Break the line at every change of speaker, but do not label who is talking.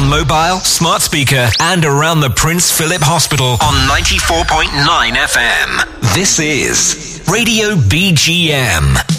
on mobile, smart speaker, and around the Prince Philip Hospital on 94.9 FM. This is Radio BGM.